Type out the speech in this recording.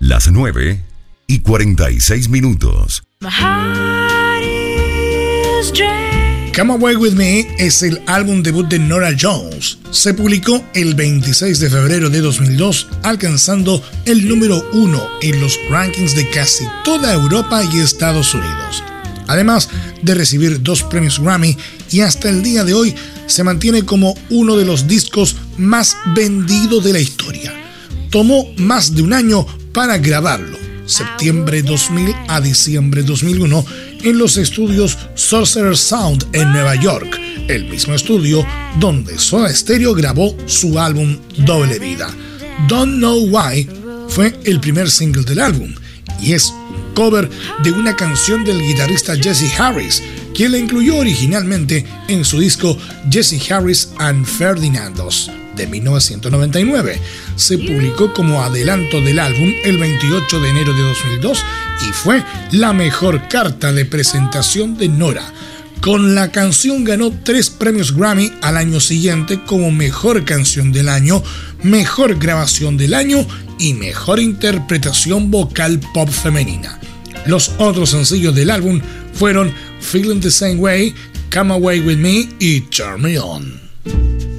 Las 9:46. Come Away With Me es el álbum debut de Norah Jones. Se publicó el 26 de febrero de 2002, alcanzando el número 1 en los rankings de casi toda Europa y Estados Unidos. Además de recibir 2 premios Grammy, y hasta el día de hoy se mantiene como uno de los discos más vendidos de la historia. Tomó más de un año para grabarlo, septiembre 2000 a diciembre 2001, en los estudios Sorcerer Sound en Nueva York, el mismo estudio donde Soda Stereo grabó su álbum Doble Vida. Don't Know Why fue el primer single del álbum y es un cover de una canción del guitarrista Jesse Harris, quien la incluyó originalmente en su disco Jesse Harris and Ferdinandos de 1999. Se publicó como adelanto del álbum el 28 de enero de 2002 y fue la mejor carta de presentación de Norah. Con la canción ganó 3 premios Grammy al año siguiente como Mejor Canción del Año, Mejor Grabación del Año y Mejor Interpretación Vocal Pop Femenina. Los otros sencillos del álbum fueron Feeling the Same Way, Come Away With Me y Turn Me On.